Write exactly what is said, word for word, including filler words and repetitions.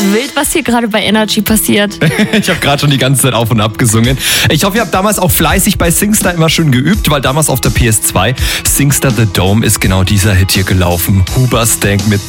wild, was hier gerade bei Energy passiert. Ich habe gerade schon die ganze Zeit auf und ab gesungen. Ich hoffe, ihr habt damals auch fleißig bei Singstar immer schon geübt, weil damals auf der P S zwei Singstar The Dome ist genau dieser Hit hier gelaufen. Hoobastank mit